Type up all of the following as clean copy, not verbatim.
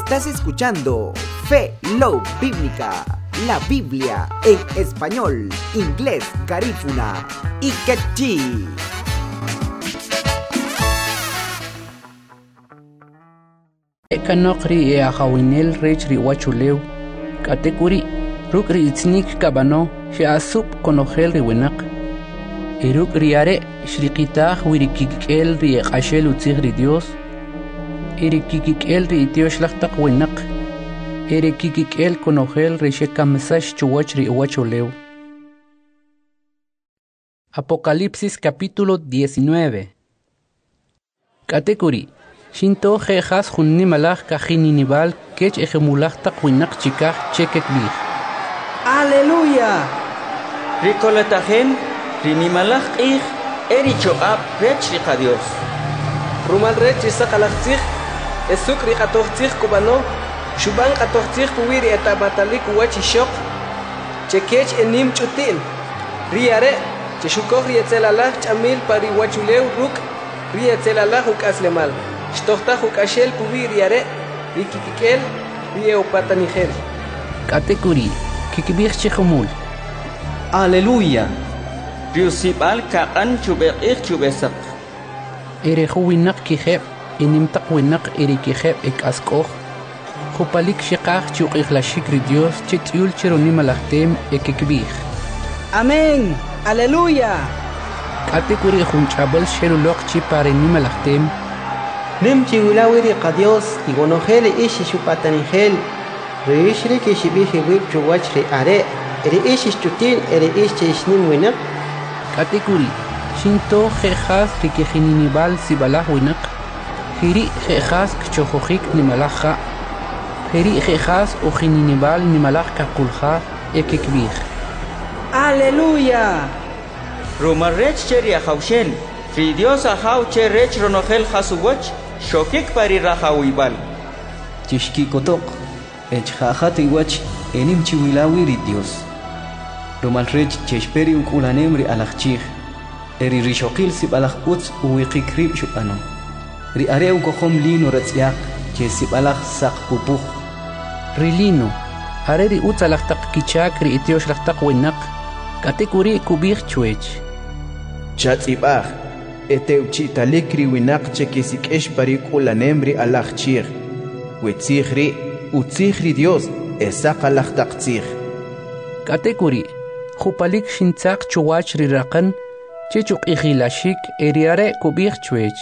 Estás escuchando Fe Love Bíblica, la Biblia en español, inglés, garífuna y quechí. Kanokri e ahawinel rech riwachuleu katekuri rukri itznik kabano she asup konogel riwenak iruk riare shriqitah wirikikel ri qashel utzigri Dios irikikel ri Dios lahtaq wenak irikikel konogel ri shekamsash chuwach ri wachuleu. Apocalipsis capítulo 19. Katekuri Shinto jejas junni malach kajininival kech ejemulach taqwinak chikaj chekekbih. ¡Aleluya! Ricolatajen, rinimalach ij, ericho ab rech rica Dios. Rumal rech isakalachtzich, esuk ricatochtzich kubano, shuban katochtzich puwiri etabatalik uwachishok, chekech enim chutin, riare, cheshukoj rietzelalach chamil pariwachuleu ruk, rietzelalach ukaslemal. Shtohtajuk ashel pubir yare, rikikikel, rieopatanigel. Katekuri, kikibir chehumul. ¡Aleluya! Riusibal kaan chubekich chubesak. Erehuwinak kijeb, inimtakwinak erikijeb ek askoh. Hupalik shikaj chukichlashik ri Dios chetiul cheronimalachtem ekikbir. ¡Amén! ¡Aleluya! Katekuri junchabel sherulok chiparenimalachtem. Nemchi wilawiri qadios igonojele ishi shupatanigel reishri ke shibihi wib chuwachri are eri ishi chutin eri ishi ishnim winak Katekuri Shinto jejas rikejininival sibalah winak Hiri jejas kchojohik nimalaja Hiri jejas ojininival nimalaj kakulja ekekbir. ¡Aleluya! Rumarrech cheri ahaushel, Fri Dios ahau che rech ronogel hasuwach, shokik pari rahawibal. Chishkikotok, echjajat iwach, enim chiwilawiri Dios. Romalrech cheshperi ukulanemri alachchij, eri rishokil sibalach utz uwiqikrib shupano. Ri are ukohom lino ratzyak, che sibalach sak pupuj. Rilino, areri utz alachtak kichak ri itiosh lachtak winak, katekuri kubir chuech. Chatzibaj. Eteuchitalik riwinak chekisikesh parikulanemri alachchir. Wetzigri, utzigri Dios, esakalach taktzig. Katekuri, jupalik shintzak chuwach rirakan, chechuk igilashik eriare kubir chuech.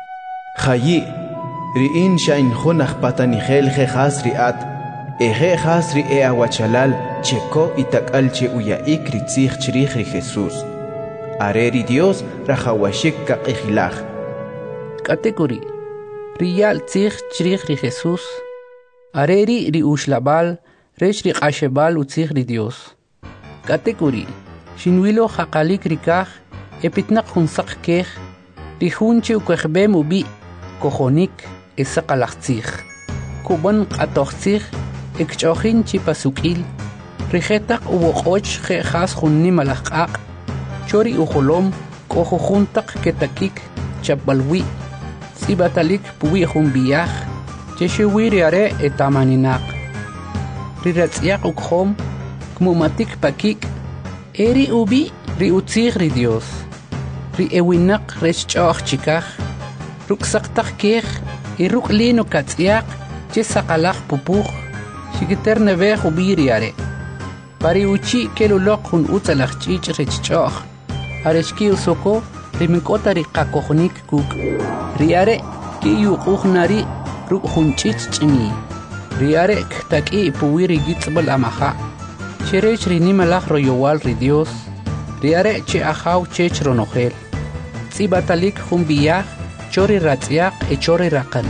Hayi, riin shain junach patanigel jejas riat, ejejas ri eawachalal, cheko itakal che uyaik ritzig chirigri Jesús. Areri Dios rajawashik kakijilaj. Katekuri, riyal tzig chrig ri Jesús. Areri ri ushlabal, rech ri qashebal utzig ri Dios. Katekuri, shinwilo haqalik rikaj, epitnak hunsak kej, ri hunche ukwejbem ubi, kojonik, esaqalach tzig. Kuban qatoch tzig, ekchochin chipasukil, rijetak uwoqoch jejas junni malajqaq, chori ujolom, cojo juntak ketakik, chapalwi, sibatalik puwi jumbiyaj, cheshewiri are etamaninak. Riratzyak ukhom, kmumatik pakik, eri ubi ri utzig ri Dios. Ri ewinak rechchoch chikaj, ruksaktak kej, iruk lino katzyak, chesakalaj pupuj, shikiter nevej ubiri are. Pari uchi kelulok hun utzalach chich rechchoch. Areshki usoko rimikota riqakohnik kuk riare ki yuqujnari ruqhunchich chimi riare ktaki puwiri gitzbal amaha cherech rinimalaj royowal ri Dios riare che ahaw chech ronogel tsibatalik humbiyaj chori ratzyak e chori raqan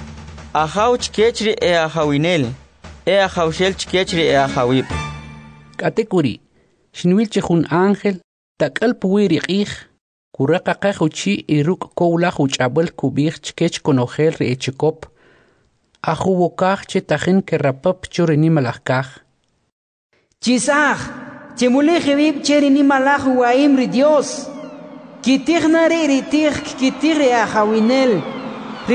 Ahaw chkechri e ahawinel ahawshel chkechri e ahawib. Katekuri shinwil chehun ángel takal puwiri qij kuraka qajuchi iruk kowlaj uchabel kubij chkech konogel ri echikop ajubokaj chetajin kerapap chorini malajkaj Chisaj, chemuleje bib cherini malaj waim ri Dios. Kitij nari ri tij kitij ahawinel.